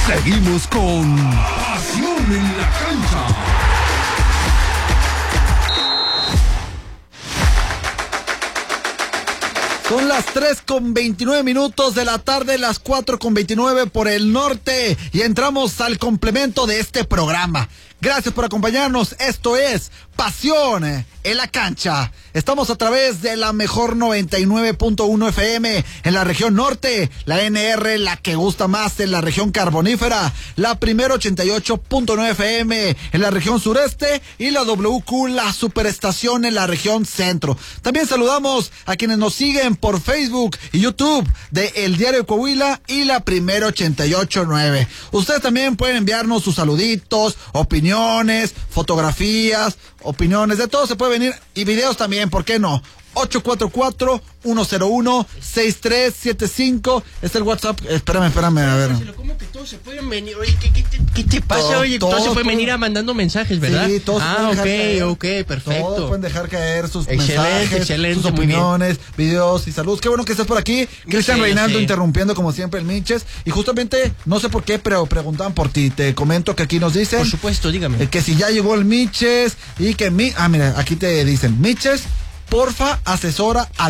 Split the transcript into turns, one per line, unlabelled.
Seguimos con Pasión en la Cancha.
Son las 3:29 de la tarde, las 4:29 por el norte, y entramos al complemento de este programa. Gracias por acompañarnos. Esto es Pasión en la Cancha. Estamos a través de la mejor 99.1 FM en la región norte, la NR, la que gusta más, en la región carbonífera, la primera 88.9 FM en la región sureste y la WQ, la superestación, en la región centro. También saludamos a quienes nos siguen por Facebook y YouTube de El Diario de Coahuila y la primera 88.9. Ustedes también pueden enviarnos sus saluditos, opiniones, fotografías, opiniones, de todo se puede venir, y videos también, ¿por qué no? 844-101-6375 es el WhatsApp. Espérame, a ver.
¿Cómo que todos se pueden venir? Oye, ¿qué te pasa? Oye, todos se pueden venir mandando mensajes, ¿verdad?
Sí, todos
ok, perfecto.
Todos pueden dejar caer sus
mensajes,
sus opiniones, videos y saludos. Qué bueno que estés por aquí. Cristian Reinaldo interrumpiendo como siempre el Miches. Y justamente, no sé por qué, pero preguntaban por ti. Te comento que aquí nos dicen.
Por supuesto, dígame.
Que si ya llegó el Miches y que mira, aquí te dicen, Miches, porfa, asesora al